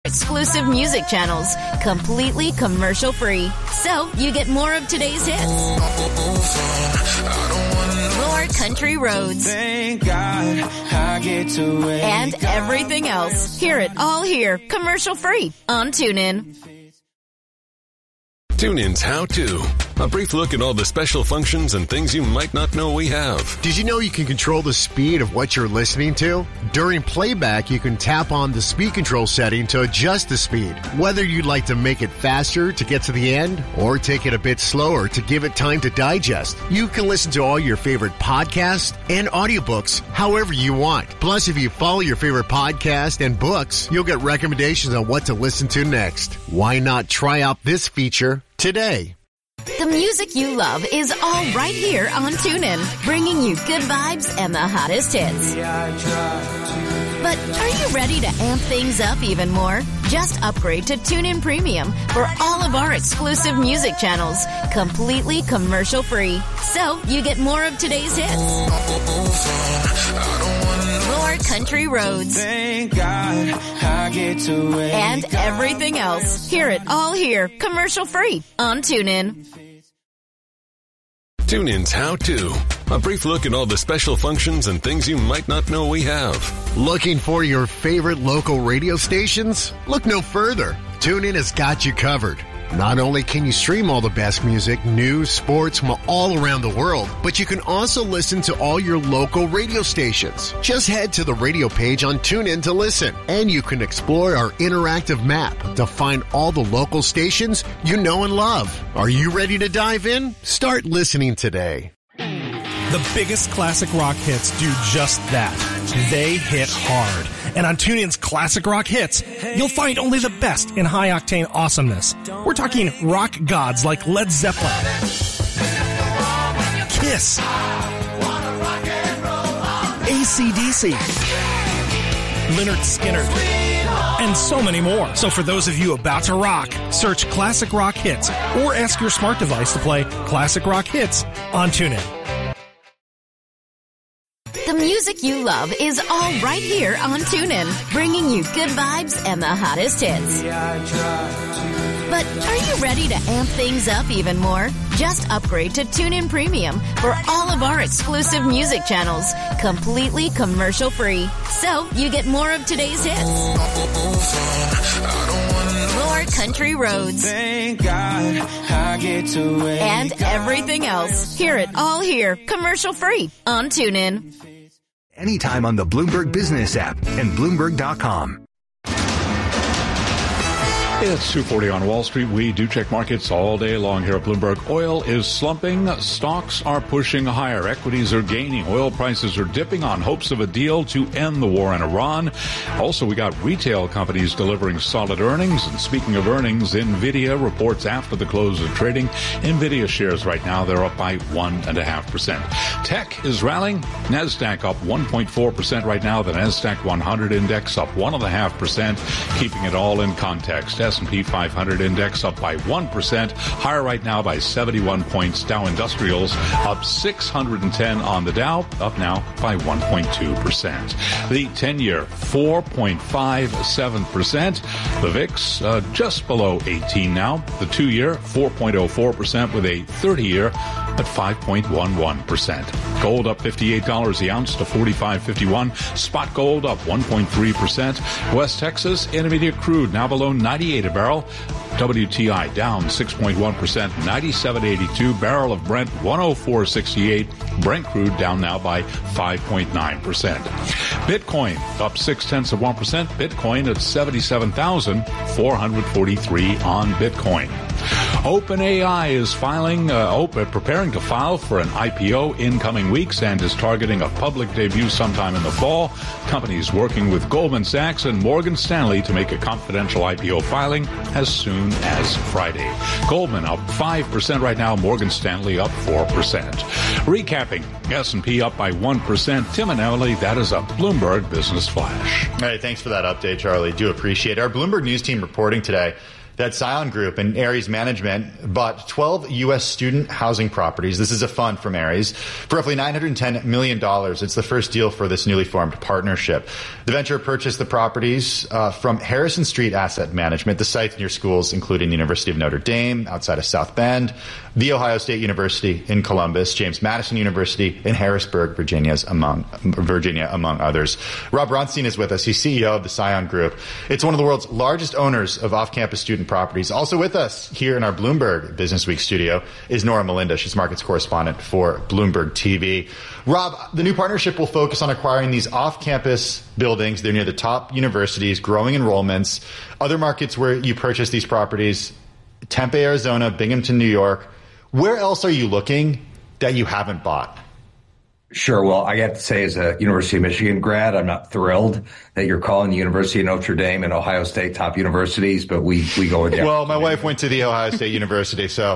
exclusive music channels, completely commercial-free. So you get more of today's hits. More country roads. Thank God I get to wake and everything else. Hear it all here, commercial-free on TuneIn. TuneIn's How To. A brief look at all the special functions and things you might not know we have. Did you know you can control the speed of what you're listening to? During playback, you can tap on the speed control setting to adjust the speed. Whether you'd like to make it faster to get to the end or take it a bit slower to give it time to digest, you can listen to all your favorite podcasts and audiobooks however you want. Plus, if you follow your favorite podcast and books, you'll get recommendations on what to listen to next. Why not try out this feature today? The music you love is all right here on TuneIn, bringing you good vibes and the hottest hits. But are you ready to amp things up even more? Just upgrade to TuneIn Premium for all of our exclusive music channels, completely commercial-free. So you get more of today's hits. More country roads. Thank God I get to wake and everything else. Hear it all here, commercial-free on TuneIn. TuneIn's How To. A brief look at all the special functions and things you might not know we have. Looking for your favorite local radio stations? Look no further. TuneIn has got you covered. Not only can you stream all the best music, news, sports from all around the world, but you can also listen to all your local radio stations. Just head to the radio page on TuneIn to listen, and you can explore our interactive map to find all the local stations you know and love. Are you ready to dive in? Start listening today. The biggest classic rock hits do just that. They hit hard. And on TuneIn's Classic Rock Hits, you'll find only the best in high-octane awesomeness. We're talking rock gods like Led Zeppelin, Kiss, AC/DC, Lynyrd Skynyrd, and so many more. So for those of you about to rock, search Classic Rock Hits or ask your smart device to play Classic Rock Hits on TuneIn. The music you love is all right here on TuneIn, bringing you good vibes and the hottest hits. But are you ready to amp things up even more? Just upgrade to TuneIn Premium for all of our exclusive music channels, completely commercial-free. So you get more of today's hits. More country roads. Thank God I get to wake and everything else. Hear it all here, commercial-free on TuneIn. Anytime on the Bloomberg Business app and Bloomberg.com. It's 2:40 on Wall Street. We do check markets all day long here at Bloomberg. Oil is slumping. Stocks are pushing higher. Equities are gaining. Oil prices are dipping on hopes of a deal to end the war in Iran. Also, we got retail companies delivering solid earnings. And speaking of earnings, NVIDIA reports after the close of trading. NVIDIA shares right now, they're up by 1.5%. Tech is rallying. NASDAQ up 1.4% right now. The NASDAQ 100 index up 1.5%, keeping it all in context. S&P 500 index up by 1%, higher right now by 71 points. Dow Industrials up 610 on the Dow, up now by 1.2%. The 10-year 4.57%. The VIX just below 18 now. The 2-year 4.04% with a 30-year at 5.11%. Gold up $58 the ounce to $45.51. Spot gold up 1.3%. West Texas Intermediate crude now below 98 a barrel. WTI down 6.1%, 97.82. Barrel of Brent 104.68. Brent crude down now by 5.9%. Bitcoin up 0.6%. Bitcoin at 77,443 on Bitcoin. OpenAI is preparing to file for an IPO in coming weeks and is targeting a public debut sometime in the fall. Companies working with Goldman Sachs and Morgan Stanley to make a confidential IPO filing as soon as Friday. Goldman up 5% right now. Morgan Stanley up 4%. Recapping, S&P up by 1%. Tim and Emily, that is a Bloomberg Business Flash. All right, thanks for that update, Charlie. Do appreciate it. Our Bloomberg News team reporting today that Scion Group and Ares Management bought 12 U.S. student housing properties. This is a fund from Ares for roughly $910 million. It's the first deal for this newly formed partnership. The venture purchased the properties from Harrison Street Asset Management, the sites near schools including the University of Notre Dame outside of South Bend, The Ohio State University in Columbus, James Madison University in Harrisburg, Virginia, among others. Rob Ronstein is with us. He's CEO of the Scion Group. It's one of the world's largest owners of off-campus student properties. Also with us here in our Bloomberg Business Week studio is Nora Melinda. She's markets correspondent for Bloomberg TV. Rob, the new partnership will focus on acquiring these off-campus buildings. They're near the top universities, growing enrollments. Other markets where you purchase these properties, Tempe, Arizona, Binghamton, New York. Where else are you looking that you haven't bought? Sure. Well, I have to say, as a University of Michigan grad, I'm not thrilled that you're calling the University of Notre Dame and Ohio State top universities, but we go with that. Well, my wife went to the Ohio State University, so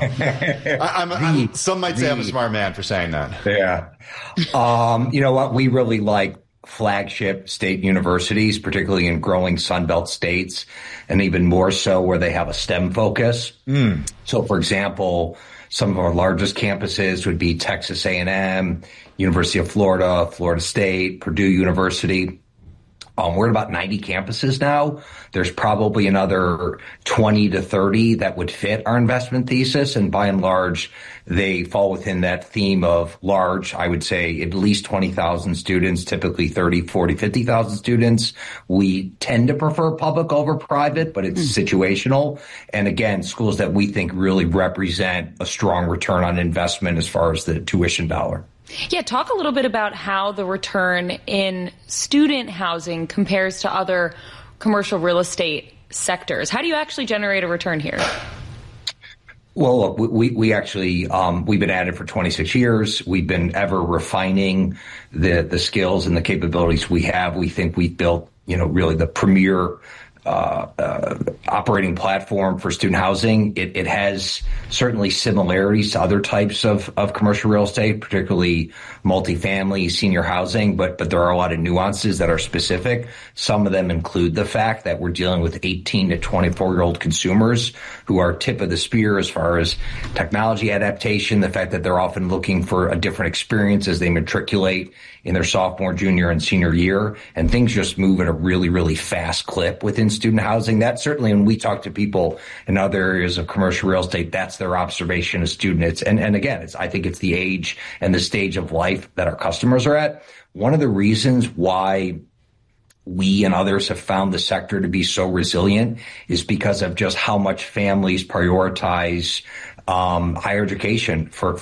some might say I'm a smart man for saying that. Yeah. You know what? We really like flagship state universities, particularly in growing Sunbelt states, and even more so where they have a STEM focus. So, for example, some of our largest campuses would be Texas A&M, University of Florida, Florida State, Purdue University. We're at about 90 campuses now. There's probably another 20 to 30 that would fit our investment thesis. And by and large, they fall within that theme of large, I would say at least 20,000 students, typically 30, 40, 50,000 students. We tend to prefer public over private, but it's situational. And again, schools that we think really represent a strong return on investment as far as the tuition dollar. Yeah, talk a little bit about how the return in student housing compares to other commercial real estate sectors. How do you actually generate a return here? Well, look, we actually, we've been at it for 26 years. We've been ever refining the skills and the capabilities we have. We think we've built, really the premier operating platform for student housing. It has certainly similarities to other types of commercial real estate, particularly multifamily, senior housing, but there are a lot of nuances that are specific. Some of them include the fact that we're dealing with 18 to 24-year-old consumers who are tip of the spear as far as technology adaptation, the fact that they're often looking for a different experience as they matriculate in their sophomore, junior, and senior year, and things just move at a really, really fast clip within student housing. That certainly, when we talk to people in other areas of commercial real estate, that's their observation of students. And again, I think it's the age and the stage of life that our customers are at. One of the reasons why we and others have found the sector to be so resilient is because of just how much families prioritize higher education for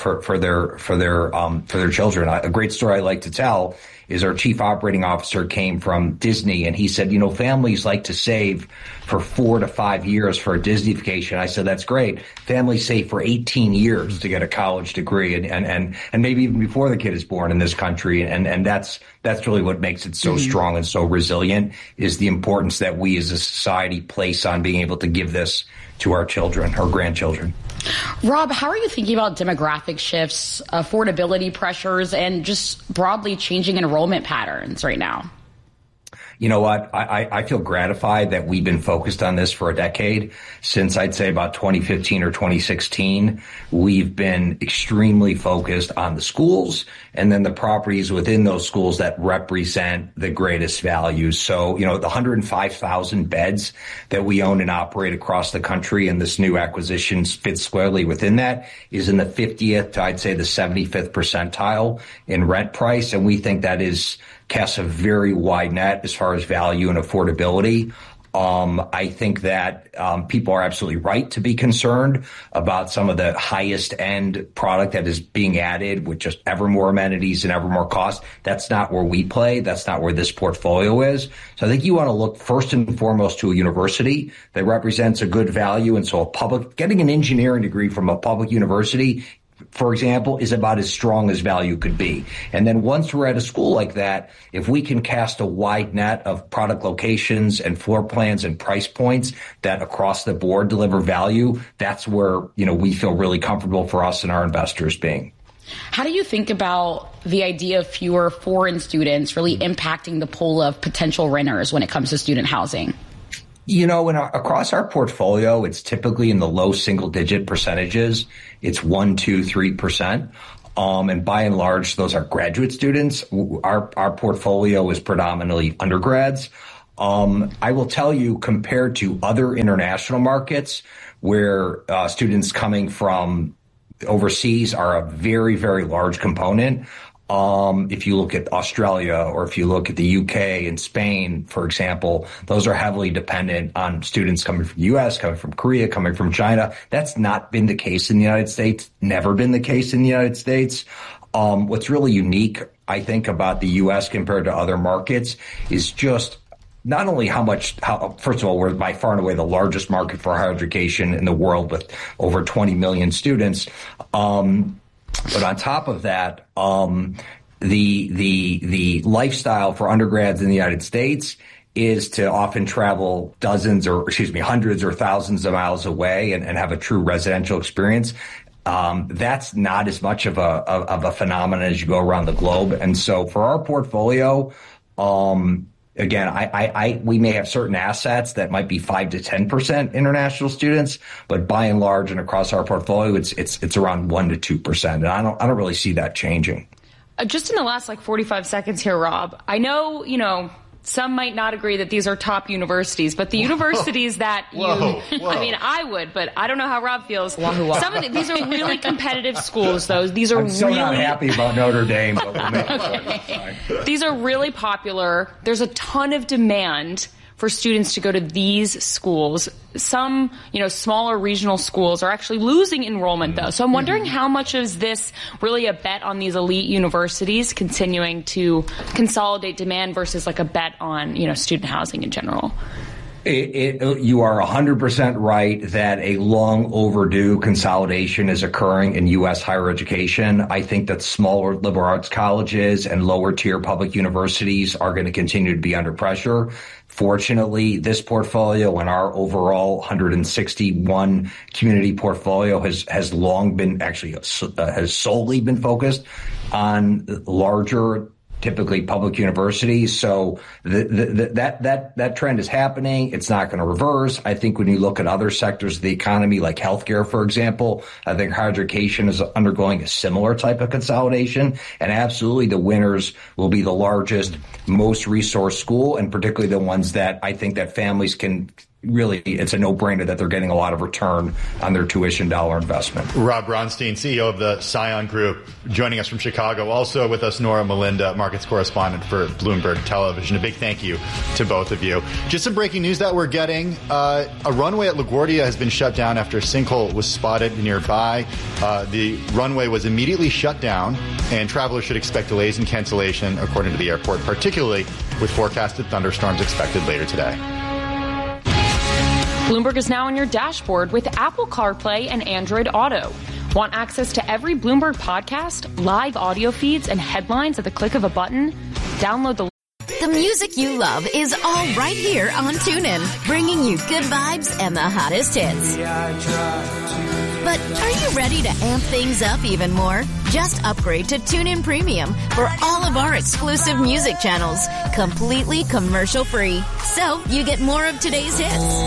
their children. A great story I like to tell is our chief operating officer came from Disney, and he said, families like to save for 4 to 5 years for a Disney vacation. I said, that's great. Families save for 18 years to get a college degree, and maybe even before the kid is born in this country. And that's really what makes it so strong and so resilient, is the importance that we as a society place on being able to give this to our children, our grandchildren. Rob, how are you thinking about demographic shifts, affordability pressures, and just broadly changing enrollment patterns right now? You know what? I feel gratified that we've been focused on this for a decade. Since I'd say about 2015 or 2016, we've been extremely focused on the schools and then the properties within those schools that represent the greatest value. So, the 105,000 beds that we own and operate across the country, and this new acquisition fits squarely within that, is in the 50th to, I'd say, the 75th percentile in rent price. And we think that casts a very wide net as far as value and affordability. I think that people are absolutely right to be concerned about some of the highest end product that is being added with just ever more amenities and ever more cost. That's not where we play. That's not where this portfolio is. So I think you want to look first and foremost to a university that represents a good value. And so getting an engineering degree from a public university, for example, is about as strong as value could be. And then once we're at a school like that, if we can cast a wide net of product locations and floor plans and price points that across the board deliver value, that's where, we feel really comfortable for us and our investors being. How do you think about the idea of fewer foreign students really impacting the pool of potential renters when it comes to student housing? Across our portfolio, it's typically in the low single-digit percentages. It's 1, 2, 3%. And by and large, those are graduate students. Our portfolio is predominantly undergrads. I will tell you, compared to other international markets where students coming from overseas are a very, very large component. If you look at Australia or if you look at the UK and Spain, for example, those are heavily dependent on students coming from the US, coming from Korea, coming from China. That's not been the case in the United States, never been the case in the United States. What's really unique, I think, about the US compared to other markets is just not only first of all, we're by far and away the largest market for higher education in the world with over 20 million students. But on top of that, the lifestyle for undergrads in the United States is to often travel hundreds or thousands of miles away and have a true residential experience. That's not as much of a phenomenon as you go around the globe. And so for our portfolio, again, we may have certain assets that might be 5 to 10% international students, but by and large and across our portfolio, it's around 1 to 2%. And I don't really see that changing. Just in the last 45 seconds here, Rob, I know, some might not agree that these are top universities, but the universities that I would, but I don't know how Rob feels. These are really competitive schools, though. These are I'm so not happy about Notre Dame, but we'll make it. These are really popular. There's a ton of demand for students to go to these schools. Some, smaller regional schools are actually losing enrollment, though. So I'm wondering how much is this really a bet on these elite universities continuing to consolidate demand versus a bet on, student housing in general? You are 100% right that a long overdue consolidation is occurring in U.S. higher education. I think that smaller liberal arts colleges and lower tier public universities are going to continue to be under pressure. Fortunately, this portfolio and our overall 161 community portfolio has long been has solely been focused on larger, typically public universities. So that trend is happening. It's not going to reverse. I think when you look at other sectors of the economy, like healthcare, for example, I think higher education is undergoing a similar type of consolidation. And absolutely the winners will be the largest, most resource school, and particularly the ones that I think that families can really, it's a no-brainer that they're getting a lot of return on their tuition dollar investment. Rob Braunstein, CEO of the Scion Group, joining us from Chicago. Also with us, Nora Melinda, markets correspondent for Bloomberg Television. A big thank you to both of you. Just some breaking news that we're getting. A runway at LaGuardia has been shut down after a sinkhole was spotted nearby. The runway was immediately shut down, and travelers should expect delays and cancellation, according to the airport, particularly with forecasted thunderstorms expected later today. Bloomberg is now on your dashboard with Apple CarPlay and Android Auto. Want access to every Bloomberg podcast, live audio feeds, and headlines at the click of a button? Download the... The music you love is all right here on TuneIn, bringing you good vibes and the hottest hits. But are you ready to amp things up even more? Just upgrade to TuneIn Premium for all of our exclusive music channels, completely commercial-free. So you get more of today's hits,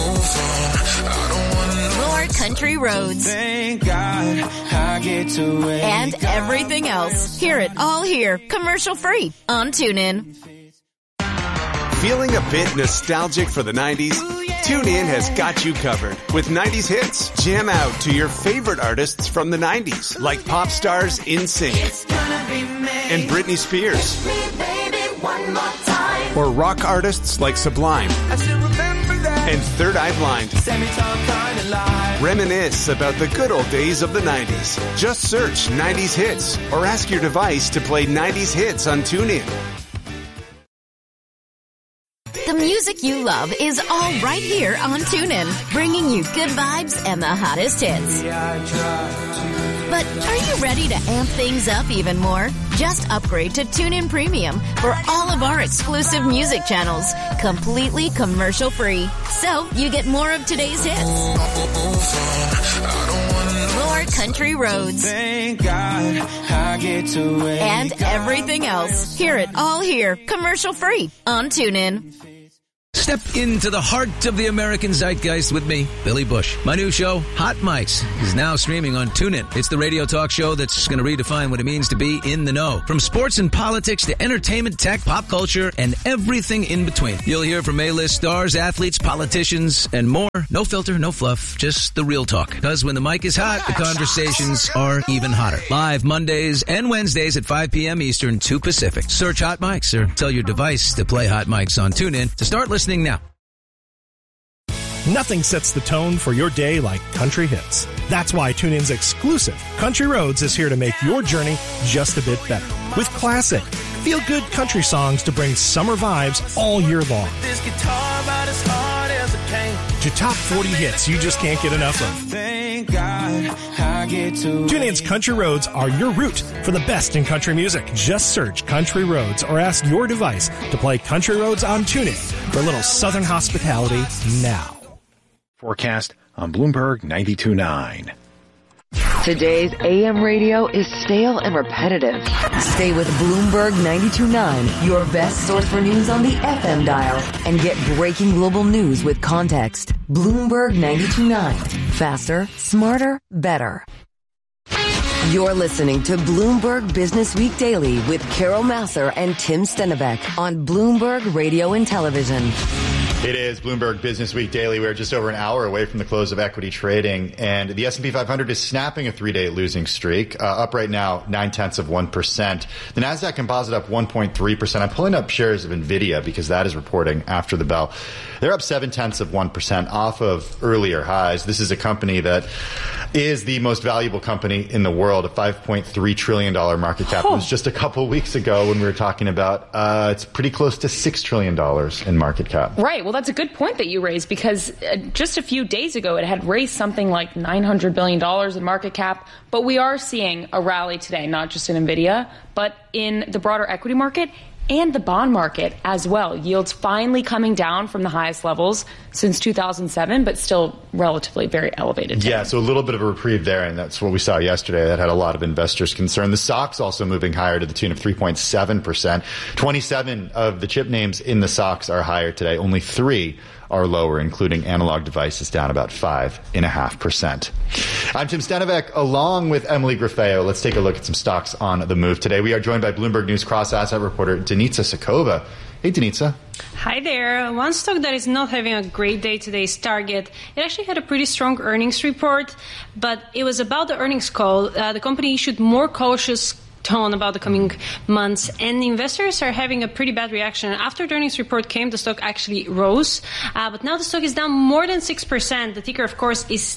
more country roads, Thank God I get to wake and everything else. Hear it all here, commercial-free on TuneIn. Feeling a bit nostalgic for the 90s? TuneIn has got you covered with 90s hits. Jam out to your favorite artists from the 90s, like pop stars NSYNC and Britney Spears, or rock artists like Sublime and Third Eye Blind. Reminisce about the good old days of the 90s. Just search 90s hits or ask your device to play 90s hits on TuneIn. The music you love is all right here on TuneIn, bringing you good vibes and the hottest hits. But are you ready to amp things up even more? Just upgrade to TuneIn Premium for all of our exclusive music channels, completely commercial-free. So you get more of today's hits, more country roads, Thank God I get to wake and everything else. Hear it all here, commercial-free on TuneIn. Step into the heart of the American zeitgeist with me, Billy Bush. My new show, Hot Mics, is now streaming on TuneIn. It's the radio talk show that's going to redefine what it means to be in the know. From sports and politics to entertainment, tech, pop culture, and everything in between. You'll hear from A-list stars, athletes, politicians, and more. No filter, no fluff, just the real talk. Because when the mic is hot, the conversations are even hotter. Live Mondays and Wednesdays at 5 p.m. Eastern, 2 Pacific. Search Hot Mics or tell your device to play Hot Mics on TuneIn to start listening now. Nothing sets the tone for your day like country hits. That's why TuneIn's exclusive Country Roads is here to make your journey just a bit better. With classic, feel-good country songs to bring summer vibes all year long. This guitar about as hard as it can. To top 40 hits you just can't get enough of. Thank God I get to TuneIn's Country Roads are your route for the best in country music. Just search Country Roads or ask your device to play Country Roads on TuneIn for a little southern hospitality now. Forecast on Bloomberg 92.9. Today's AM radio is stale and repetitive. Stay with Bloomberg 92.9, your best source for news on the FM dial, and get breaking global news with context. Bloomberg 92.9. Faster, smarter, better. You're listening to Bloomberg Business Week Daily with Carol Masser and Tim Stennebeck on Bloomberg Radio and Television. It is Bloomberg Business Week Daily. We're just over an hour away from the close of equity trading, and the S&P 500 is snapping a 3-day losing streak, up right now 0.9%. The Nasdaq Composite up 1.3%. I'm pulling up shares of NVIDIA because that is reporting after the bell. They're up 0.7% off of earlier highs. This is a company that is the most valuable company in the world, a $5.3 trillion market cap. It was just a couple weeks ago when we were talking about it's pretty close to $6 trillion in market cap. Right. Well, that's a good point that you raised because just a few days ago it had raised something like $900 billion in market cap. But we are seeing a rally today, not just in NVIDIA, but in the broader equity market and the bond market as well. Yields finally coming down from the highest levels since 2007, but still relatively very elevated. Yeah, so a little bit of a reprieve there, and that's what we saw yesterday. That had a lot of investors concerned. The SOX also moving higher to the tune of 3.7%. 27 of the chip names in the SOX are higher today. Only 3 are lower, including Analog Devices down about 5.5%. I'm Tim Stennebeck, along with Emily Grafeo. Let's take a look at some stocks on the move today. We are joined by Bloomberg News cross-asset reporter Denitsa Sakova. Hey, Denitsa. Hi there. One stock that is not having a great day today is Target. It actually had a pretty strong earnings report, but it was about the earnings call. The company issued more cautious tone about the coming months, and investors are having a pretty bad reaction. After the earnings report came, the stock actually rose, but now the stock is down more than 6%. The ticker, of course, is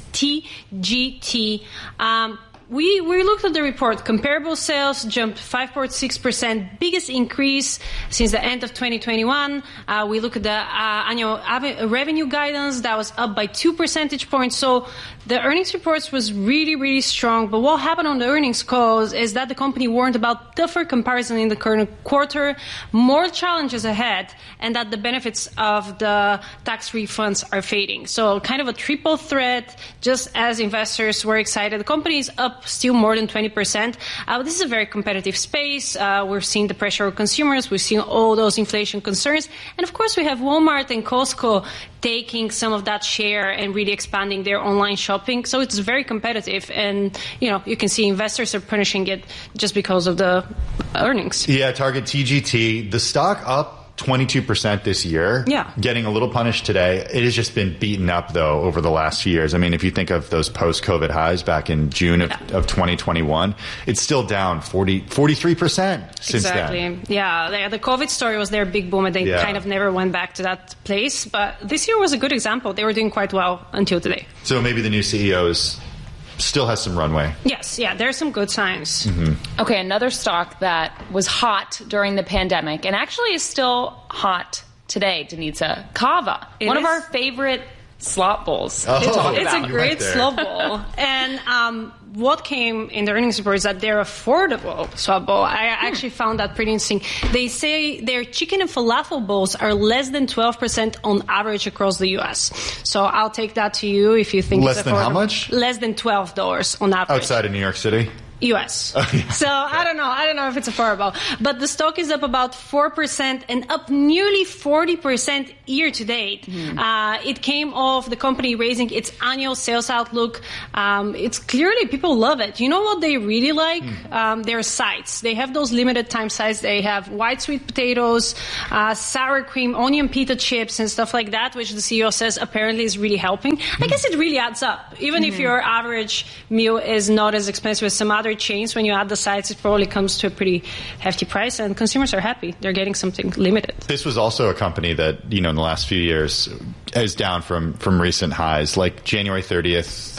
TGT. We looked at the report. Comparable sales jumped 5.6%, biggest increase since the end of 2021. We look at the annual revenue guidance that was up by 2 percentage points. So the earnings reports was really, really strong. But what happened on the earnings calls is that the company warned about tougher comparison in the current quarter, more challenges ahead, and that the benefits of the tax refunds are fading. So kind of a triple threat, just as investors were excited. The company is up still more than 20%. This is a very competitive space. We're seeing the pressure on consumers. We're seeing all those inflation concerns. And of course, we have Walmart and Costco taking some of that share and really expanding their online shopping. So it's very competitive. And, you can see investors are punishing it just because of the earnings. Yeah, Target TGT, the stock up 22% this year. Yeah. Getting a little punished today. It has just been beaten up, though, over the last few years. I mean, if you think of those post-COVID highs back in June of 2021, it's still down 43% since then. Yeah. The COVID story was their big boom, and they kind of never went back to that place. But this year was a good example. They were doing quite well until today. So maybe the new CEO still has some runway. Yes, there's some good signs. Mm-hmm. Okay, another stock that was hot during the pandemic and actually is still hot today, Denitsa. Kava, one of our favorite slot bowls. It's a great slot bowl. And what came in the earnings report is that they're affordable slot bowl. I actually found that pretty interesting. They say their chicken and falafel bowls are less than 12% on average across the U.S. So I'll take that to you if you think less it's than affordable. How much? Less than $12 on average. Outside of New York City? U.S. Okay. So I don't know if it's affordable, but the stock is up about 4% and up nearly 40% year to date. It came off the company raising its annual sales outlook. It's clearly people love it. You know what they really like? Their sides. They have those limited time sides. They have white sweet potatoes, sour cream, onion pita chips, and stuff like that, which the CEO says apparently is really helping. I guess it really adds up. Even if your average meal is not as expensive as some other chains, when you add the sides, it probably comes to a pretty hefty price, and consumers are happy. They're getting something limited. This was also a company that, in the last few years is down from recent highs, like January 30th,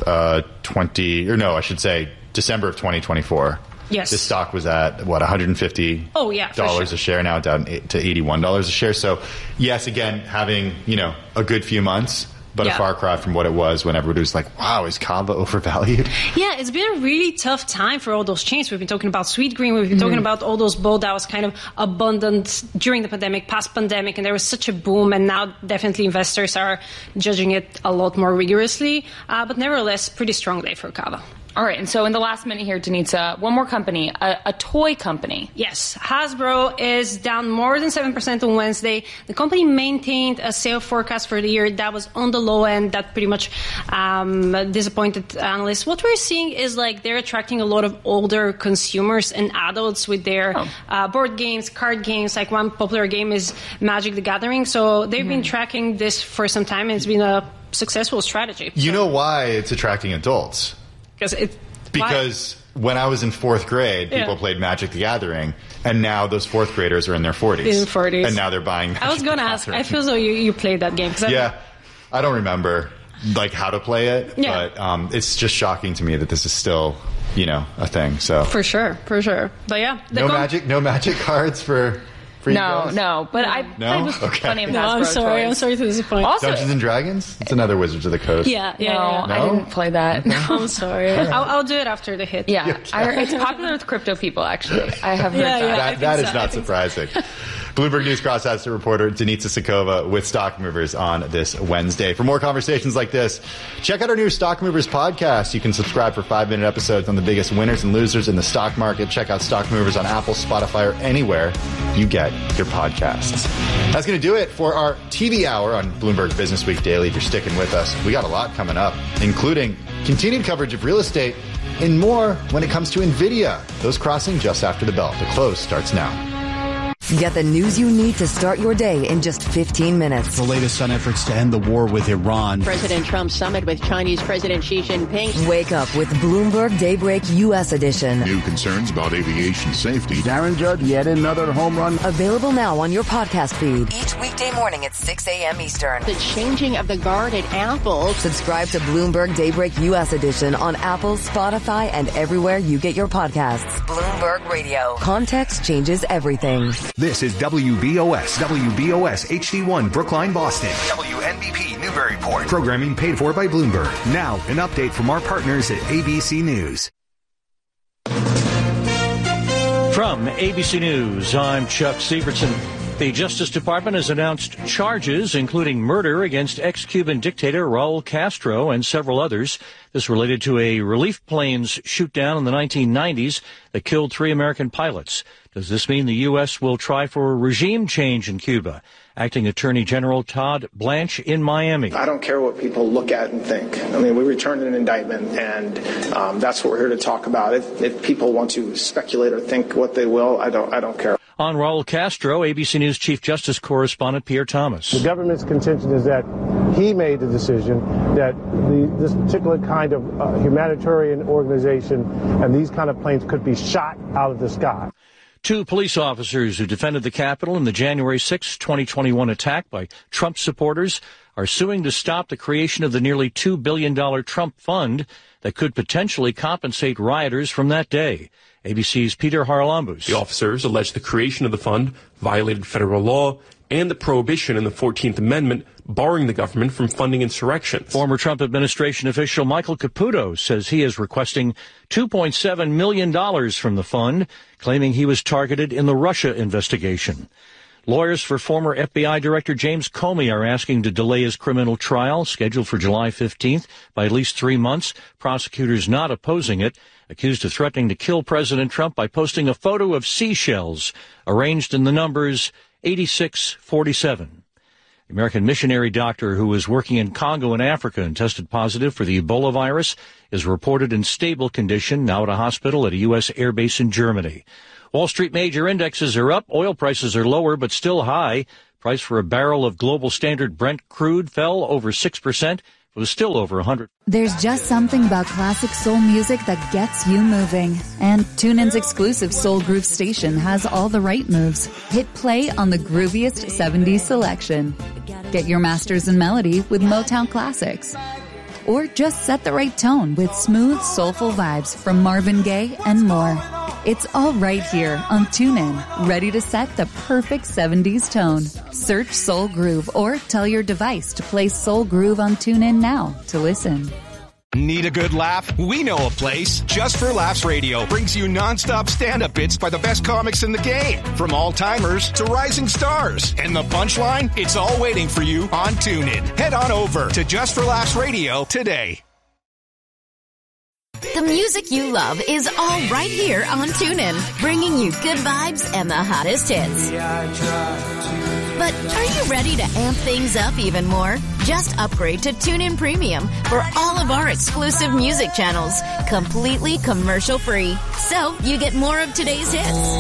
December of 2024. Yes. This stock was at, $150 a share, now down to $81 a share. So, yes, again, having, a good few months, but a far cry from what it was when everybody was like, wow, is Cava overvalued? Yeah, it's been a really tough time for all those chains. We've been talking about Sweetgreen. We've been talking about all those bowl that was kind of abundant during the pandemic, past pandemic, and there was such a boom, and now definitely investors are judging it a lot more rigorously. But nevertheless, pretty strong day for Cava. All right, and so in the last minute here, Danica, one more company, a toy company. Yes, Hasbro is down more than 7% on Wednesday. The company maintained a sales forecast for the year that was on the low end. That pretty much disappointed analysts. What we're seeing is they're attracting a lot of older consumers and adults with their board games, card games. Like one popular game is Magic the Gathering. So they've been tracking this for some time, and it's been a successful strategy. You know why it's attracting adults? Because when I was in fourth grade, people played Magic the Gathering, and now those fourth graders are in their 40s. And now they're buying Magic I was going to ask. I feel as though you played that game. I don't remember how to play it, but it's just shocking to me that this is still, a thing. So For sure. But yeah. No magic cards for... No, but I played with plenty of Hasbro I'm sorry. toys. I'm sorry to disappoint. Also, Dungeons and Dragons? It's another Wizards of the Coast. Yeah. I didn't play that. I'm sorry. I'll do it after the hit. Yeah, it's popular with crypto people, actually. I have heard that. That is not surprising. Bloomberg News cross-asset reporter Danica Sakova with Stock Movers on this Wednesday. For more conversations like this, check out our new Stock Movers podcast. You can subscribe for 5-minute episodes on the biggest winners and losers in the stock market. Check out Stock Movers on Apple, Spotify, or anywhere you get your podcasts. That's going to do it for our TV hour on Bloomberg Business Week Daily. If you're sticking with us, we got a lot coming up, including continued coverage of real estate and more when it comes to NVIDIA. Those crossing just after the bell. The close starts now. Get the news you need to start your day in just 15 minutes. The latest on efforts to end the war with Iran. President Trump's summit with Chinese President Xi Jinping. Wake up with Bloomberg Daybreak U.S. edition. New concerns about aviation safety. Darren Judge, yet another home run. Available now on your podcast feed. Each weekday morning at 6 a.m. Eastern. The changing of the guard at Apple. Subscribe to Bloomberg Daybreak U.S. edition on Apple, Spotify, and everywhere you get your podcasts. Bloomberg Radio. Context changes everything. This is WBOS HD1 Brookline, Boston. WNBP Newburyport. Programming paid for by Bloomberg. Now, an update from our partners at ABC News. From ABC News, I'm Chuck Severson. The Justice Department has announced charges including murder against ex-Cuban dictator Raul Castro and several others. This related to a relief planes shoot-down in the 1990s that killed 3 American pilots. Does this mean the U.S. will try for a regime change in Cuba? Acting Attorney General Todd Blanche in Miami. I don't care what people look at and think. I mean, we returned an indictment, and that's what we're here to talk about. If people want to speculate or think what they will, I don't care. On Raul Castro, ABC News Chief Justice Correspondent Pierre Thomas. The government's contention is that he made the decision that this particular kind of humanitarian organization and these kind of planes could be shot out of the sky. 2 police officers who defended the Capitol in the January 6, 2021 attack by Trump supporters are suing to stop the creation of the nearly $2 billion Trump fund that could potentially compensate rioters from that day. ABC's Peter Haralambous. The officers allege the creation of the fund violated federal law and the prohibition in the 14th Amendment barring the government from funding insurrections. Former Trump administration official Michael Caputo says he is requesting $2.7 million from the fund, claiming he was targeted in the Russia investigation. Lawyers for former FBI Director James Comey are asking to delay his criminal trial, scheduled for July 15th, by at least 3 months. Prosecutors not opposing it, accused of threatening to kill President Trump by posting a photo of seashells arranged in the numbers 8647. The American missionary doctor who was working in Congo in Africa and tested positive for the Ebola virus is reported in stable condition, now at a hospital at a U.S. air base in Germany. Wall Street major indexes are up. Oil prices are lower, but still high. Price for a barrel of global standard Brent crude fell over 6%. It was still over 100. There's just something about classic soul music that gets you moving. And TuneIn's exclusive Soul Groove station has all the right moves. Hit play on the grooviest 70s selection. Get your masters in melody with Motown classics. Or just set the right tone with smooth, soulful vibes from Marvin Gaye and more. It's all right here on TuneIn, ready to set the perfect 70s tone. Search Soul Groove or tell your device to play Soul Groove on TuneIn now to listen. Need a good laugh? We know a place. Just for Laughs Radio brings you nonstop stand-up bits by the best comics in the game. From all-timers to rising stars. And the punchline? It's all waiting for you on TuneIn. Head on over to Just for Laughs Radio today. The music you love is all right here on TuneIn, bringing you good vibes and the hottest hits. But are you ready to amp things up even more? Just upgrade to TuneIn Premium for all of our exclusive music channels, completely commercial-free. So you get more of today's hits,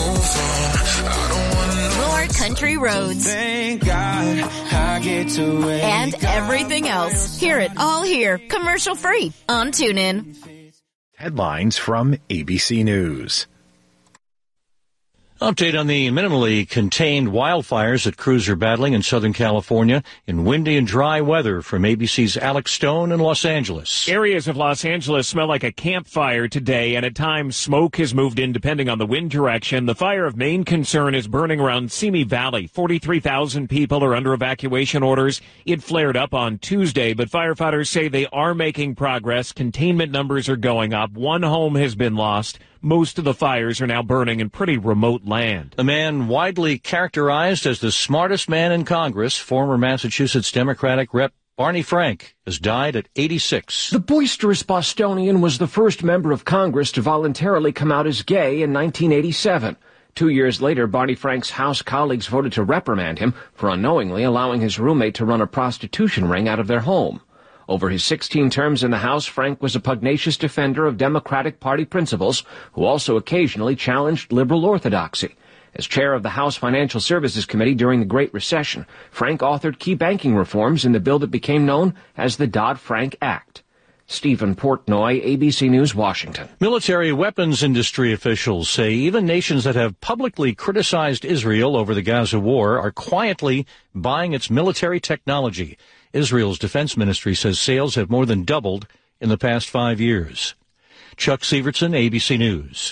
more country roads, Thank God I get to wake and everything else. Hear it all here, commercial-free on TuneIn. Headlines from ABC News. Update on the minimally contained wildfires that crews are battling in Southern California in windy and dry weather from ABC's Alex Stone in Los Angeles. Areas of Los Angeles smell like a campfire today, and at times smoke has moved in depending on the wind direction. The fire of main concern is burning around Simi Valley. 43,000 people are under evacuation orders. It flared up on Tuesday, but firefighters say they are making progress. Containment numbers are going up. One home has been lost. Most of the fires are now burning in pretty remote land. The man widely characterized as the smartest man in Congress, former Massachusetts Democratic Rep. Barney Frank, has died at 86. The boisterous Bostonian was the first member of Congress to voluntarily come out as gay in 1987. 2 years later, Barney Frank's House colleagues voted to reprimand him for unknowingly allowing his roommate to run a prostitution ring out of their home. Over his 16 terms in the House, Frank was a pugnacious defender of Democratic Party principles, who also occasionally challenged liberal orthodoxy. As chair of the House Financial Services Committee during the Great Recession, Frank authored key banking reforms in the bill that became known as the Dodd-Frank Act. Stephen Portnoy, ABC News, Washington. Military weapons industry officials say even nations that have publicly criticized Israel over the Gaza war are quietly buying its military technology. Israel's defense ministry says sales have more than doubled in the past 5 years. Chuck Sievertson, ABC News.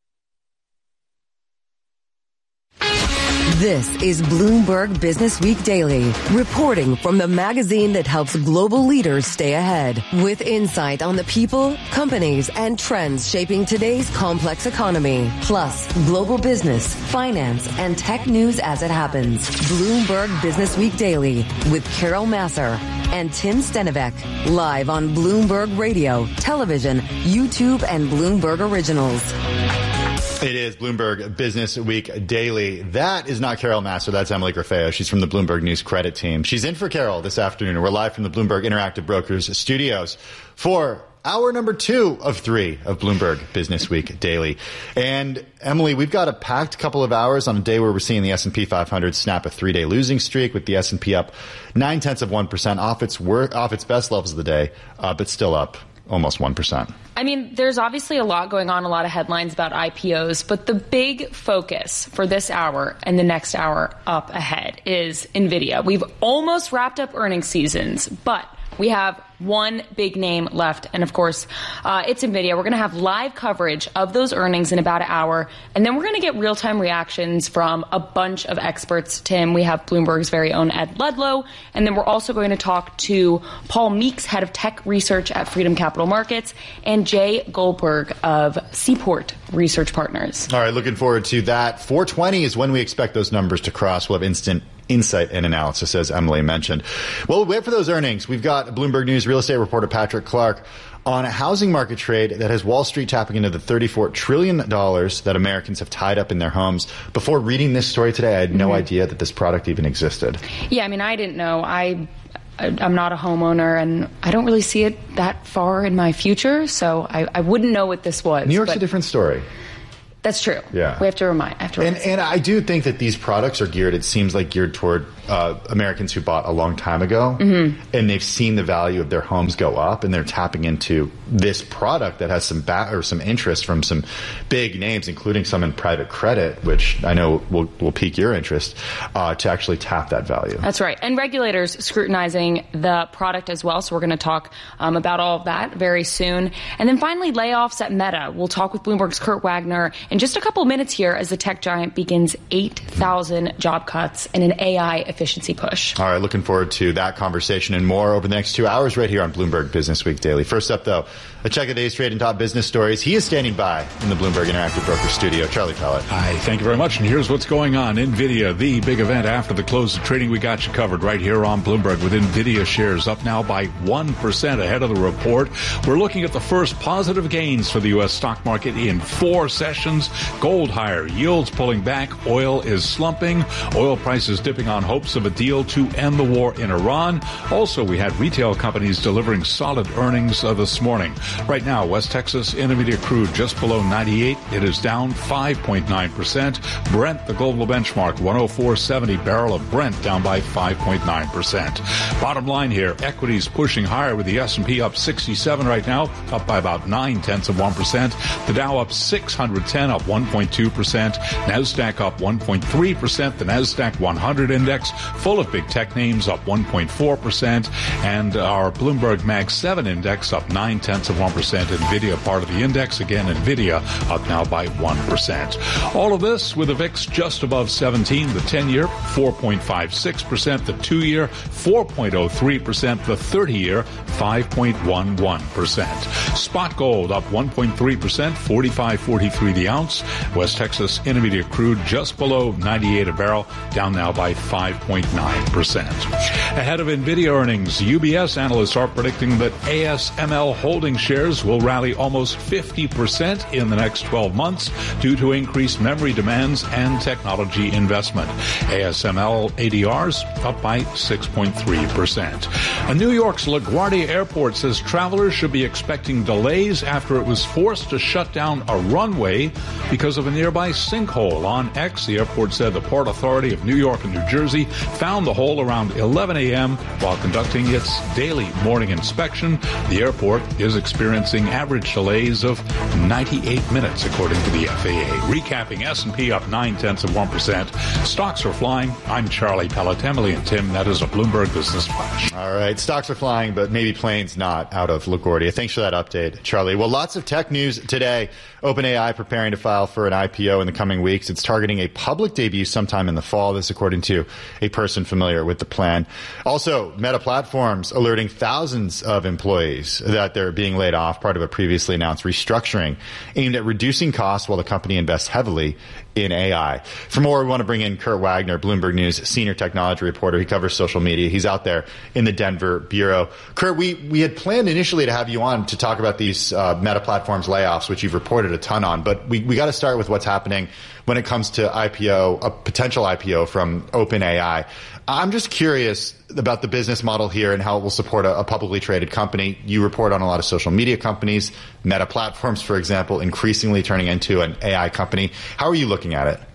This is Bloomberg Business Week Daily, reporting from the magazine that helps global leaders stay ahead, with insight on the people, companies, and trends shaping today's complex economy, plus global business, finance, and tech news as it happens. Bloomberg Business Week Daily with Carol Masser and Tim Stenivek, live on Bloomberg Radio, television, YouTube, and Bloomberg Originals. It is Bloomberg Business Week Daily. That is not Carol Masser. That's Emily Grafeo. She's from the Bloomberg News Credit Team. She's in for Carol this afternoon. We're live from the Bloomberg Interactive Brokers studios for hour number 2 of 3 of Bloomberg Business Week Daily. And Emily, we've got a packed couple of hours on a day where we're seeing the S&P 500 snap a 3-day losing streak, with the S&P up 0.9% off its best levels of the day, but still up almost 1%. I mean, there's obviously a lot going on, a lot of headlines about IPOs, but the big focus for this hour and the next hour up ahead is NVIDIA. We've almost wrapped up earnings seasons, but we have one big name left, and of course, it's NVIDIA. We're going to have live coverage of those earnings in about an hour, and then we're going to get real-time reactions from a bunch of experts. Tim, we have Bloomberg's very own Ed Ludlow, and then we're also going to talk to Paul Meeks, head of tech research at Freedom Capital Markets, and Jay Goldberg of Seaport Research Partners. All right, looking forward to that. 420 is when we expect those numbers to cross. We'll have instant insight and analysis, as Emily mentioned. Well, we'll wait for those earnings. We've got Bloomberg News real estate reporter Patrick Clark on a housing market trade that has Wall Street tapping into the $34 trillion that Americans have tied up in their homes. Before reading this story today, I had no idea that this product even existed. Yeah, I mean, I didn't know. I'm not a homeowner, and I don't really see it that far in my future, so I wouldn't know what this was. New York's a different story. That's true. Yeah. We have to remind. And I do think that these products are geared toward Americans who bought a long time ago, and they've seen the value of their homes go up, and they're tapping into this product that has some interest from some big names, including some in private credit, which I know will pique your interest, to actually tap that value. That's right. And regulators scrutinizing the product as well. So we're going to talk about all of that very soon. And then finally, layoffs at Meta. We'll talk with Bloomberg's Kurt Wagner in just a couple of minutes here as the tech giant begins 8,000 job cuts and an AI efficiency push. All right, looking forward to that conversation and more over the next 2 hours right here on Bloomberg Business Week Daily. First up, though, a check of today's trade and top business stories. He is standing by in the Bloomberg Interactive Broker studio. Charlie Pellet. Hi, thank you very much. And here's what's going on. NVIDIA, the big event after the close of trading. We got you covered right here on Bloomberg with NVIDIA shares up now by 1% ahead of the report. We're looking at the first positive gains for the U.S. stock market in 4 sessions. Gold higher, yields pulling back, oil is slumping, oil prices dipping on hopes of a deal to end the war in Iran. Also, we had retail companies delivering solid earnings this morning. Right now, West Texas Intermediate crude just below 98. It is down 5.9%. Brent, the global benchmark, 104.70. Barrel of Brent down by 5.9%. Bottom line here, equities pushing higher with the S&P up 67 right now, up by about 0.9%. The Dow up 610, up 1.2%. NASDAQ up 1.3%. The NASDAQ 100 index, full of big tech names, up 1.4%. And our Bloomberg Mag 7 index up 0.9%. NVIDIA part of the index. Again, NVIDIA up now by 1%. All of this with the VIX just above 17. The 10-year, 4.56%. The 2-year, 4.03%. The 30-year, 5.11%. Spot gold up 1.3%, 45.43 the ounce. West Texas Intermediate crude just below 98 a barrel, down now by 5.9%. Ahead of NVIDIA earnings, UBS analysts are predicting that ASML holding shares will rally almost 50% in the next 12 months due to increased memory demands and technology investment. ASML ADRs up by 6.3%. New York's LaGuardia Airport says travelers should be expecting delays after it was forced to shut down a runway because of a nearby sinkhole. On X, the airport said the Port Authority of New York and New Jersey found the hole around 11 a.m. while conducting its daily morning inspection. The airport is experiencing average delays of 98 minutes, according to the FAA. Recapping, S&P up 0.9%. Stocks are flying. I'm Charlie Pellet. Emily and Tim, that is a Bloomberg Business Flash. All right, stocks are flying, but maybe planes not out of LaGuardia. Thanks for that update, Charlie. Well, lots of tech news today. OpenAI preparing to file for an IPO in the coming weeks. It's targeting a public debut sometime in the fall. This according to a person familiar with the plan. Also, Meta Platforms alerting thousands of employees that they're being laid off, part of a previously announced restructuring aimed at reducing costs while the company invests heavily in AI. For more, we want to bring in Kurt Wagner, Bloomberg News senior technology reporter. He covers social media. He's out there in the Denver bureau. Kurt, we had planned initially to have you on to talk about these Meta Platforms layoffs, which you've reported a ton on, but we got to start with what's happening when it comes to IPO, a potential IPO from OpenAI. I'm just curious about the business model here and how it will support a publicly traded company. You report on a lot of social media companies, Meta Platforms, for example, increasingly turning into an AI company. How are you looking at it?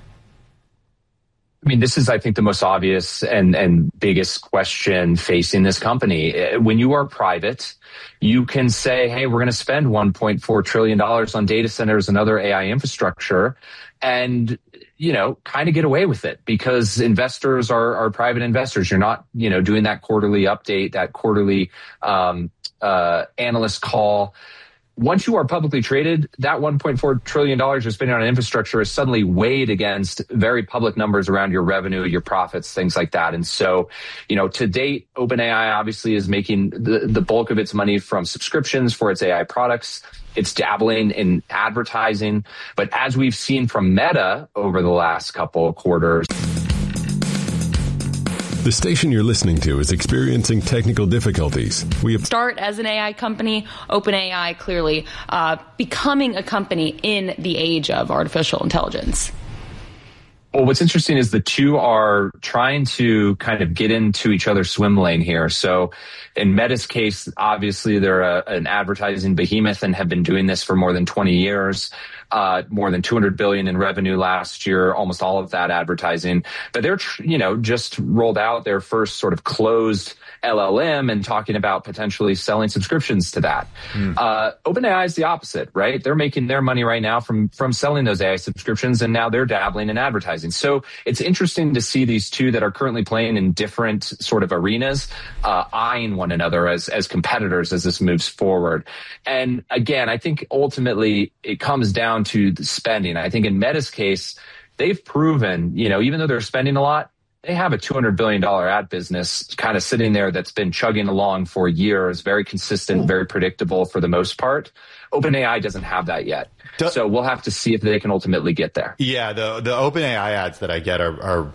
I mean, this is, I think, the most obvious and biggest question facing this company. When you are private, you can say, hey, we're going to spend $1.4 trillion on data centers and other AI infrastructure. And kind of get away with it because investors are private investors. You're not, doing that quarterly update, that quarterly analyst call. Once you are publicly traded, that $1.4 trillion you're spending on infrastructure is suddenly weighed against very public numbers around your revenue, your profits, things like that. And so, to date, OpenAI obviously is making the bulk of its money from subscriptions for its AI products. It's dabbling in advertising. But as we've seen from Meta over the last couple of quarters, the station you're listening to is experiencing technical difficulties. Start as an AI company, OpenAI clearly becoming a company in the age of artificial intelligence. Well, what's interesting is the two are trying to kind of get into each other's swim lane here. So in Meta's case, obviously they're an advertising behemoth and have been doing this for more than 20 years. More than $200 billion in revenue last year, almost all of that advertising. But they're, just rolled out their first sort of closed LLM and talking about potentially selling subscriptions to that. OpenAI is the opposite, right? They're making their money right now from selling those AI subscriptions, and now they're dabbling in advertising. So it's interesting to see these two that are currently playing in different sort of arenas, eyeing one another as competitors as this moves forward. And again, I think ultimately it comes down to the spending. I think in Meta's case, they've proven, even though they're spending a lot, they have a $200 billion ad business kind of sitting there that's been chugging along for years, very consistent, very predictable for the most part. OpenAI doesn't have that yet. So we'll have to see if they can ultimately get there. Yeah, the OpenAI ads that I get are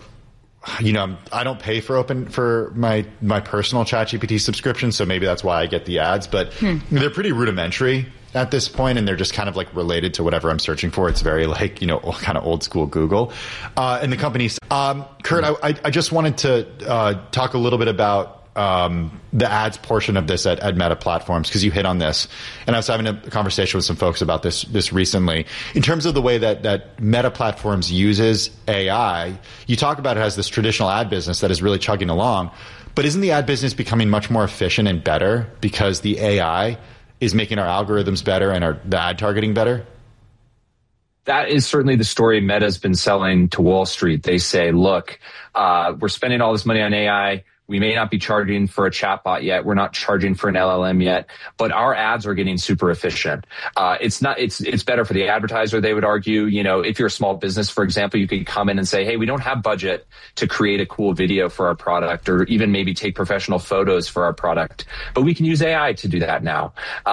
I don't pay for my personal ChatGPT subscription, so maybe that's why I get the ads, but they're pretty rudimentary at this point, and they're just kind of like related to whatever I'm searching for. It's very like, kind of old school Google. And the companies, Kurt, I just wanted to talk a little bit about the ads portion of this at Meta Platforms, because you hit on this. And I was having a conversation with some folks about this recently. In terms of the way that Meta Platforms uses AI, you talk about it as this traditional ad business that is really chugging along. But isn't the ad business becoming much more efficient and better because the AI is making our algorithms better and the ad targeting better? That is certainly the story Meta's been selling to Wall Street. They say, look, we're spending all this money on AI. We may not be charging for a chatbot yet. We're not charging for an LLM yet, but our ads are getting super efficient. It's better for the advertiser, they would argue. If you're a small business, for example, you could come in and say, hey, we don't have budget to create a cool video for our product, or even maybe take professional photos for our product, but we can use AI to do that now.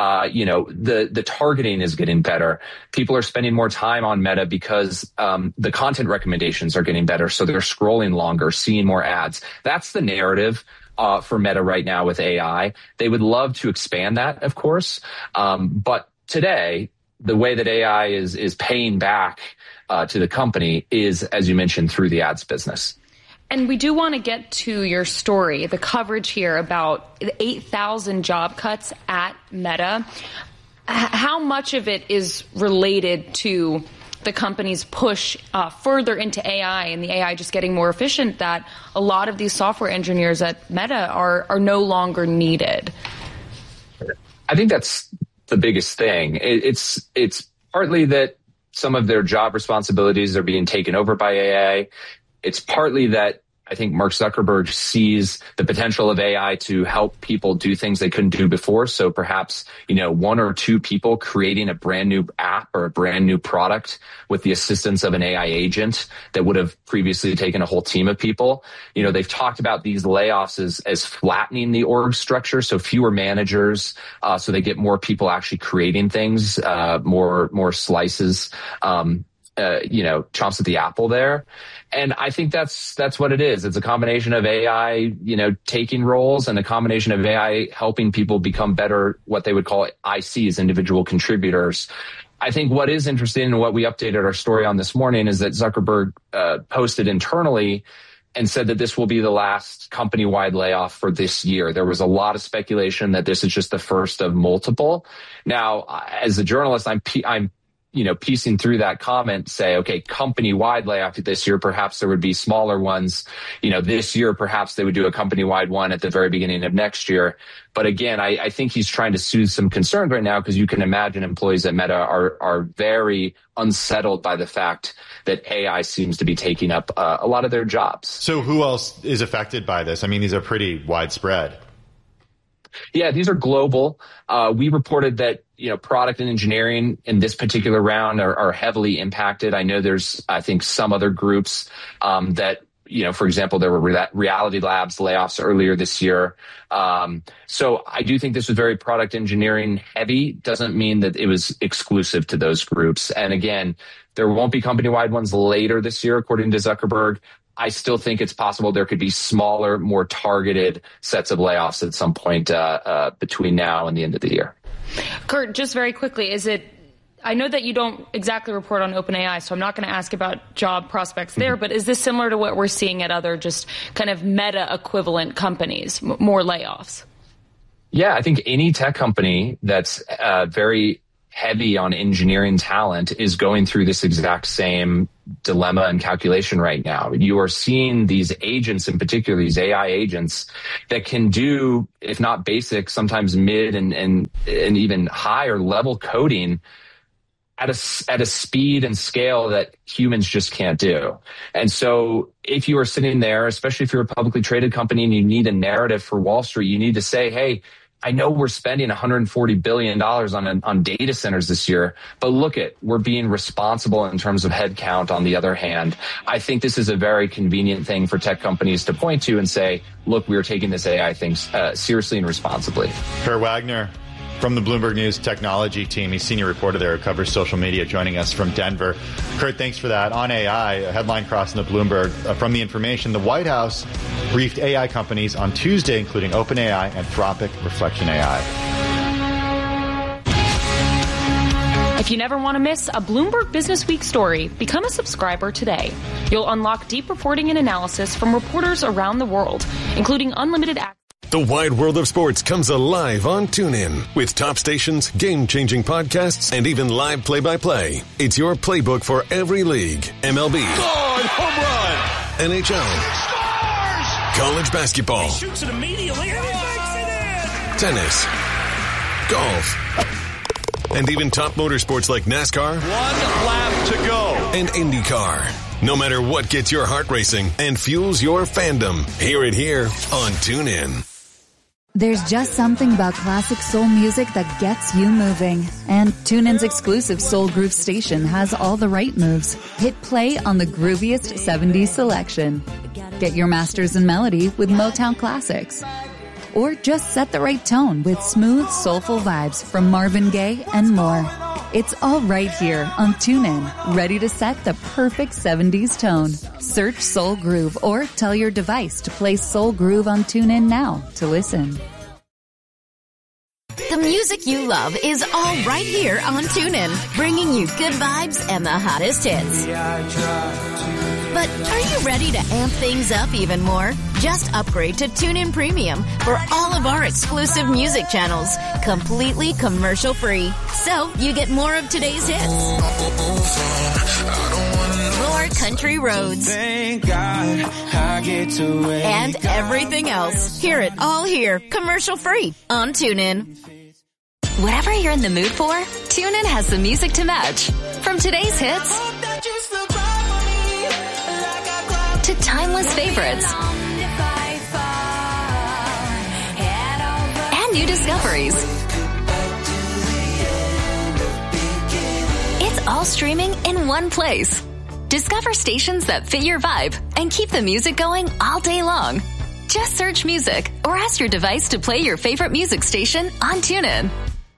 The targeting is getting better. People are spending more time on Meta because the content recommendations are getting better. So they're scrolling longer, seeing more ads. That's the narrative for Meta right now with AI. They would love to expand that, of course. But today, the way that AI is paying back to the company is, as you mentioned, through the ads business. And we do want to get to your story, the coverage here about the 8,000 job cuts at Meta. How much of it is related to the company's push further into AI and the AI just getting more efficient, that a lot of these software engineers at Meta are no longer needed? I think that's the biggest thing. It's partly that some of their job responsibilities are being taken over by AI. It's partly that I think Mark Zuckerberg sees the potential of AI to help people do things they couldn't do before. So perhaps, one or two people creating a brand new app or a brand new product with the assistance of an AI agent that would have previously taken a whole team of people. They've talked about these layoffs as flattening the org structure. So fewer managers, so they get more people actually creating things, more slices, chomps at the apple there. And I think that's what it is. It's a combination of AI, taking roles, and a combination of AI helping people become better, what they would call ICs, individual contributors. I think what is interesting, and what we updated our story on this morning, is that Zuckerberg posted internally and said that this will be the last company-wide layoff for this year. There was a lot of speculation that this is just the first of multiple. Now, as a journalist, I'm piecing through that comment, say, okay, company-wide layoff this year, perhaps there would be smaller ones. This year, perhaps they would do a company-wide one at the very beginning of next year. But again, I think he's trying to soothe some concerns right now, because you can imagine employees at Meta are very unsettled by the fact that AI seems to be taking up a lot of their jobs. So who else is affected by this? I mean, these are pretty widespread. Yeah, these are global. We reported that, product and engineering in this particular round are heavily impacted. I know there's, I think, some other groups that, for example, there were Reality Labs layoffs earlier this year. So I do think this was very product engineering heavy. Doesn't mean that it was exclusive to those groups. And again, there won't be company-wide ones later this year, according to Zuckerberg. I still think it's possible there could be smaller, more targeted sets of layoffs at some point between now and the end of the year. Kurt, just very quickly, I know that you don't exactly report on OpenAI, so I'm not going to ask about job prospects there, but is this similar to what we're seeing at other just kind of Meta equivalent companies, more layoffs? Yeah, I think any tech company that's very heavy on engineering talent is going through this exact same dilemma and calculation right now. You are seeing these agents, in particular, these AI agents that can do, if not basic, sometimes mid and even higher level coding at a speed and scale that humans just can't do. And so if you are sitting there, especially if you're a publicly traded company and you need a narrative for Wall Street, you need to say, hey, I know we're spending $140 billion on data centers this year, but we're being responsible in terms of headcount on the other hand. I think this is a very convenient thing for tech companies to point to and say, look, we are taking this AI thing seriously and responsibly. Kurt Wagner from the Bloomberg News technology team. He's senior reporter there who covers social media, joining us from Denver. Kurt, thanks for that. On AI, a headline crossing the Bloomberg. From the information, the White House briefed AI companies on Tuesday, including OpenAI, Anthropic, Reflection AI. If you never want to miss a Bloomberg Business Week story, become a subscriber today. You'll unlock deep reporting and analysis from reporters around the world, including unlimited access. The wide world of sports comes alive on TuneIn with top stations, game-changing podcasts, and even live play-by-play. It's your playbook for every league. MLB. Home run! NHL. College basketball. He shoots it immediately and he makes it in! Tennis. Golf. And even top motorsports like NASCAR. One lap to go. And IndyCar. No matter what gets your heart racing and fuels your fandom, hear it here on TuneIn. There's just something about classic soul music that gets you moving. And TuneIn's exclusive Soul Groove station has all the right moves. Hit play on the grooviest 70s selection. Get your masters in melody with Motown classics. Or just set the right tone with smooth, soulful vibes from Marvin Gaye and more. It's all right here on TuneIn, ready to set the perfect 70s tone. Search Soul Groove or tell your device to play Soul Groove on TuneIn now to listen. The music you love is all right here on TuneIn, bringing you good vibes and the hottest hits. But are you ready to amp things up even more? Just upgrade to TuneIn Premium for all of our exclusive music channels, completely commercial-free. So you get more of today's hits, more country roads, Thank God I get to wake and everything else. Hear it all here, commercial-free on TuneIn. Whatever you're in the mood for, TuneIn has the music to match. From today's hits to timeless favorites and new discoveries. It's all streaming in one place. Discover stations that fit your vibe and keep the music going all day long. Just search music or ask your device to play your favorite music station on TuneIn.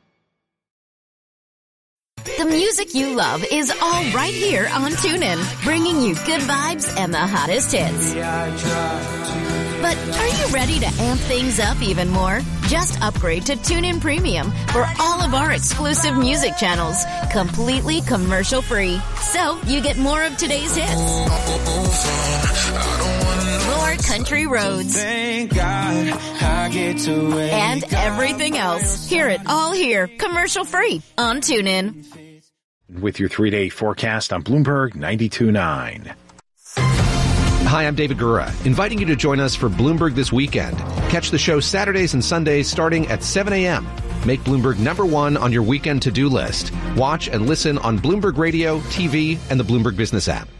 The music you love is all right here on TuneIn, bringing you good vibes and the hottest hits. But are you ready to amp things up even more? Just upgrade to TuneIn Premium for all of our exclusive music channels, completely commercial-free. So you get more of today's hits, more country roads, Thank God I get to wake and everything else. Hear it all here, commercial-free on TuneIn. With your 3-day forecast on Bloomberg 92.9. Hi, I'm David Gura, inviting you to join us for Bloomberg This Weekend. Catch the show Saturdays and Sundays starting at 7 a.m. Make Bloomberg #1 on your weekend to-do list. Watch and listen on Bloomberg Radio, TV, and the Bloomberg Business app.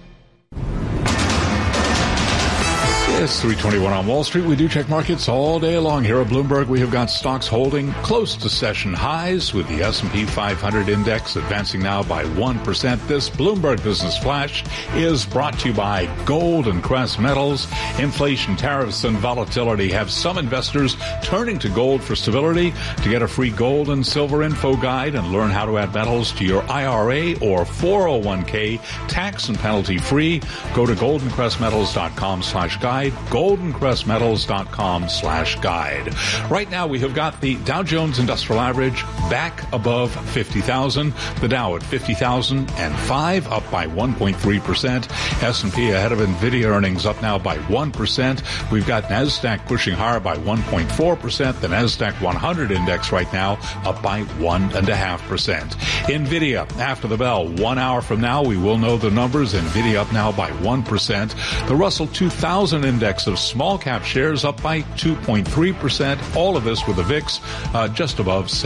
It's 3:21 on Wall Street. We do check markets all day long here at Bloomberg. We have got stocks holding close to session highs with the S&P 500 index advancing now by 1%. This Bloomberg Business Flash is brought to you by Golden Crest Metals. Inflation, tariffs, and volatility have some investors turning to gold for stability. To get a free gold and silver info guide and learn how to add metals to your IRA or 401k tax and penalty free, go to goldencrestmetals.com/guide. goldencrestmetals.com/guide. Right now we have got the Dow Jones Industrial Average back above 50,000. The Dow at 50,005, up by 1.3%. S&P ahead of NVIDIA earnings, up now by 1%. We've got NASDAQ pushing higher by 1.4%. The NASDAQ 100 index right now up by 1.5%. NVIDIA after the bell. 1 hour from now we will know the numbers. NVIDIA up now by 1%. The Russell 2000 index of small cap shares up by 2.3%. All of this with the VIX just above